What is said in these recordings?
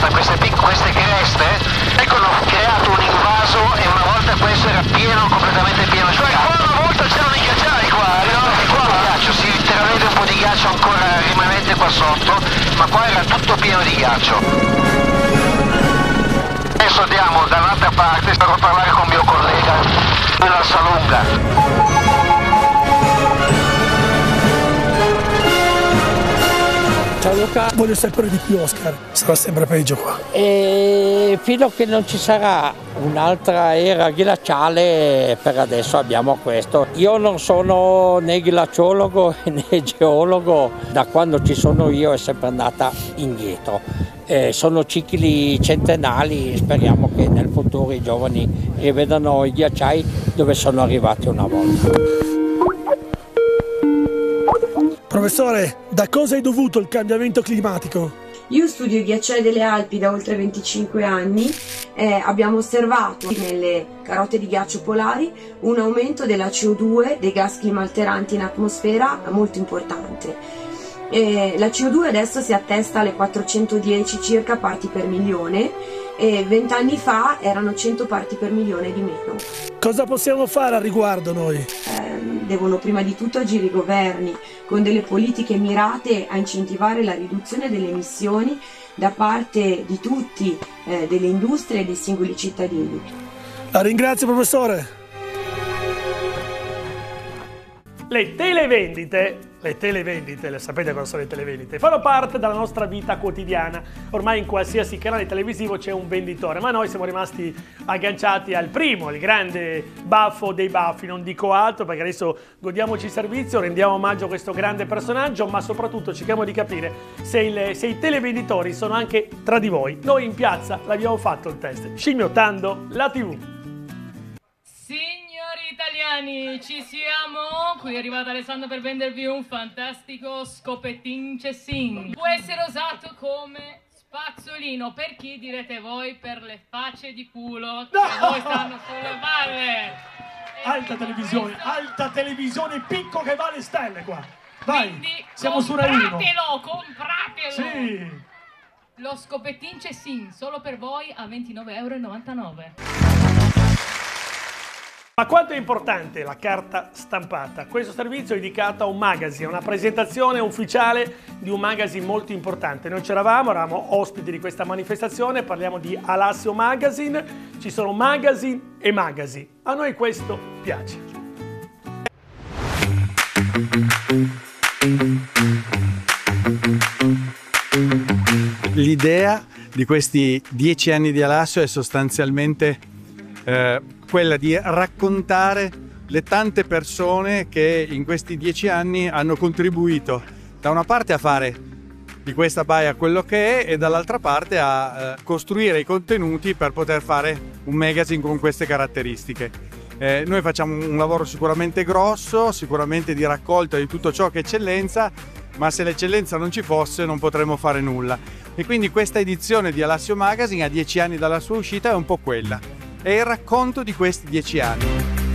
queste creste, ecco, hanno creato un invaso e una volta questo era pieno, completamente pieno. Cioè qua una volta c'erano i ghiacciai qua, no? Qua il ghiaccio, si intravede un po' di ghiaccio ancora rimanente qua sotto, ma qua era tutto pieno di ghiaccio. Adesso andiamo dall'altra parte, sto a parlare con mio collega della Salunga. Ciao Luca. Voglio sapere di più, Oscar, sarà sempre peggio qua. E fino a che non ci sarà un'altra era glaciale, per adesso abbiamo questo. Io non sono né glaciologo né geologo, da quando ci sono io è sempre andata indietro. Sono cicli centenali, speriamo che nel futuro i giovani rivedano i ghiacciai dove sono arrivati una volta. Professore, da cosa è dovuto il cambiamento climatico? Io studio i ghiacciai delle Alpi da oltre 25 anni, abbiamo osservato nelle carote di ghiaccio polari un aumento della CO2, dei gas climalteranti in atmosfera molto importante. La CO2 adesso si attesta alle 410 circa parti per milione e 20 anni fa erano 100 parti per milione di meno. Cosa possiamo fare a riguardo noi? Devono prima di tutto agire i governi con delle politiche mirate a incentivare la riduzione delle emissioni da parte di tutti, delle industrie e dei singoli cittadini. La ringrazio, professore. Le televendite, le sapete cosa sono le televendite, fanno parte della nostra vita quotidiana. Ormai in qualsiasi canale televisivo c'è un venditore, ma noi siamo rimasti agganciati al primo, il grande baffo dei baffi, non dico altro perché adesso godiamoci il servizio, rendiamo omaggio a questo grande personaggio, ma soprattutto cerchiamo di capire se i televenditori sono anche tra di voi. Noi in piazza l'abbiamo fatto il test, scimmiottando la TV. Italiani, ci siamo! Qui è arrivato Alessandro per vendervi un fantastico scopettin cessin. Può essere usato come spazzolino, per chi direte voi? Per le facce di culo che voi stanno sulle palle. Alta televisione, picco che vale stelle qua. Vai, quindi siamo su Rai 1. Compratelo! Sì! Lo scopettin cessin, solo per voi a 29,99 €. Ma quanto è importante la carta stampata? Questo servizio è dedicato a un magazine, una presentazione ufficiale di un magazine molto importante. Noi eravamo ospiti di questa manifestazione, parliamo di Alassio Magazine, ci sono magazine e magazine. A noi questo piace. L'idea di questi 10 anni di Alassio è sostanzialmente quella di raccontare le tante persone che in questi 10 anni hanno contribuito da una parte a fare di questa baia quello che è e dall'altra parte a costruire i contenuti per poter fare un magazine con queste caratteristiche. Noi facciamo un lavoro sicuramente grosso, sicuramente di raccolta di tutto ciò che è eccellenza, ma se l'eccellenza non ci fosse non potremmo fare nulla. E quindi questa edizione di Alassio Magazine a 10 anni dalla sua uscita è un po' quella. È il racconto di questi 10 anni.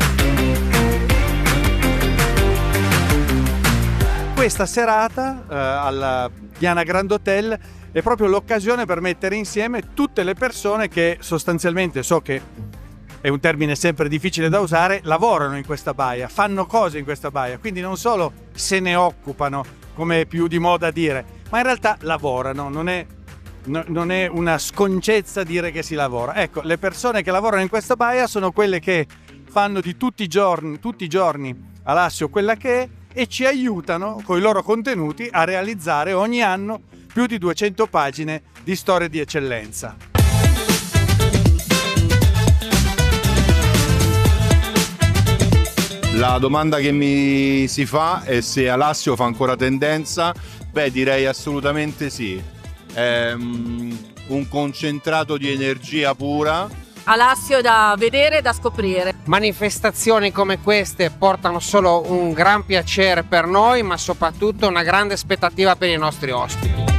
Questa serata alla Diana Grand Hotel è proprio l'occasione per mettere insieme tutte le persone che sostanzialmente, so che è un termine sempre difficile da usare, lavorano in questa baia, fanno cose in questa baia, quindi non solo se ne occupano, come è più di moda dire, ma in realtà lavorano, non è una sconcezza dire che si lavora. Ecco, le persone che lavorano in questa baia sono quelle che fanno di tutti i giorni Alassio quella che è e ci aiutano con i loro contenuti a realizzare ogni anno più di 200 pagine di storie di eccellenza. La domanda che mi si fa è se Alassio fa ancora tendenza. Beh, direi assolutamente sì. È un concentrato di energia pura. Alassio da vedere e da scoprire. Manifestazioni come queste portano solo un gran piacere per noi, ma soprattutto una grande aspettativa per i nostri ospiti.